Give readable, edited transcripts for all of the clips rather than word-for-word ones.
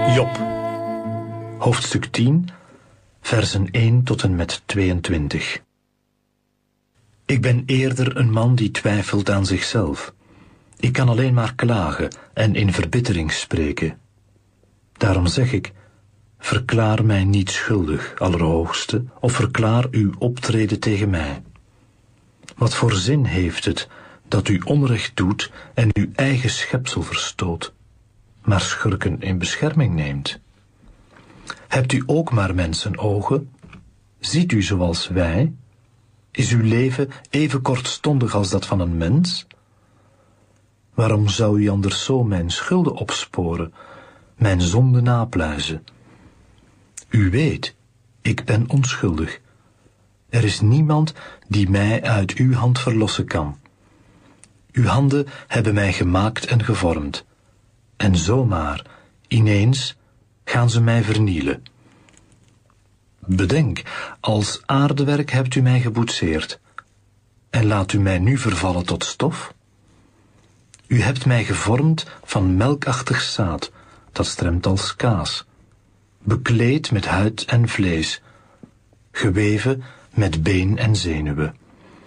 Job, hoofdstuk 10, versen 1 tot en met 22. Ik ben eerder een man die twijfelt aan zichzelf. Ik kan alleen maar klagen en in verbittering spreken. Daarom zeg ik, verklaar mij niet schuldig, Allerhoogste, of verklaar uw optreden tegen mij. Wat voor zin heeft het dat u onrecht doet en uw eigen schepsel verstoot, maar schurken in bescherming neemt? Hebt u ook maar mensenogen? Ziet u zoals wij? Is uw leven even kortstondig als dat van een mens? Waarom zou u anders zo mijn schulden opsporen, mijn zonde napluizen? U weet, ik ben onschuldig. Er is niemand die mij uit uw hand verlossen kan. Uw handen hebben mij gemaakt en gevormd. En zomaar, ineens, gaan ze mij vernielen. Bedenk, als aardewerk hebt u mij geboetseerd. En laat u mij nu vervallen tot stof? U hebt mij gevormd van melkachtig zaad, dat stremt als kaas, bekleed met huid en vlees, geweven met been en zenuwen.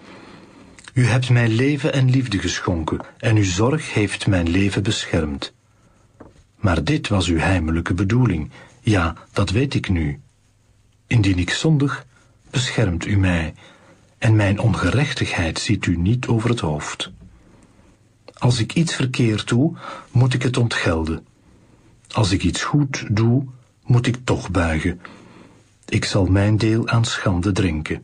U hebt mij leven en liefde geschonken, en uw zorg heeft mijn leven beschermd. Maar dit was uw heimelijke bedoeling, ja, dat weet ik nu. Indien ik zondig, beschermt u mij, en mijn ongerechtigheid ziet u niet over het hoofd. Als ik iets verkeerd doe, moet ik het ontgelden. Als ik iets goed doe, moet ik toch buigen. Ik zal mijn deel aan schande drinken.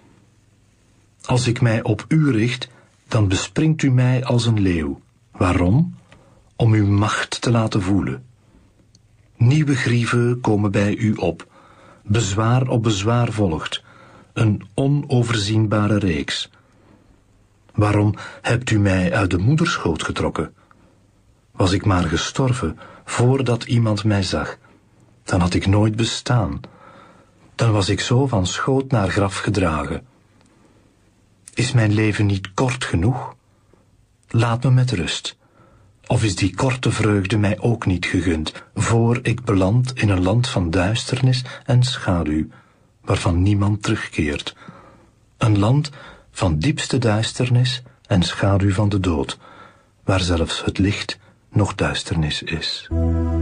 Als ik mij op u richt, dan bespringt u mij als een leeuw. Waarom? Om uw macht te laten voelen. Nieuwe grieven komen bij u op. Bezwaar op bezwaar volgt. Een onoverzienbare reeks. Waarom hebt u mij uit de moederschoot getrokken? Was ik maar gestorven voordat iemand mij zag, dan had ik nooit bestaan. Dan was ik zo van schoot naar graf gedragen. Is mijn leven niet kort genoeg? Laat me met rust. Of is die korte vreugde mij ook niet gegund, voor ik beland in een land van duisternis en schaduw, waarvan niemand terugkeert. Een land van diepste duisternis en schaduw van de dood, waar zelfs het licht nog duisternis is.